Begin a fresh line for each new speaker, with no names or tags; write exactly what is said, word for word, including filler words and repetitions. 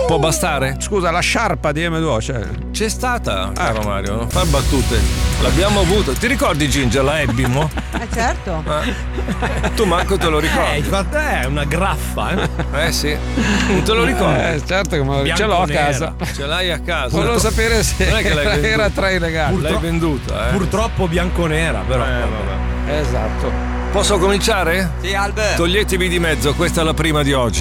Può bastare?
Scusa, la sciarpa di M due cioè.
C'è stata, caro Mario, non far battute. L'abbiamo avuto. Ti ricordi Ginger, la ebbi, mo?
Eh certo.
Eh. Tu manco te lo ricordi.
Eh, infatti è una graffa, eh?
Eh sì. Non te lo ricordi?
Eh, certo che me lo- ce l'ho a casa.
Ce l'hai a casa.
Volevo sapere se
Non è che l'hai
era,
venduta.
era tra i regali.
L'hai venduta, eh?
Purtroppo bianconera, però.
Eh, vabbè.
Esatto.
Posso cominciare?
Sì, Albert.
Toglietevi di mezzo, questa è la prima di oggi.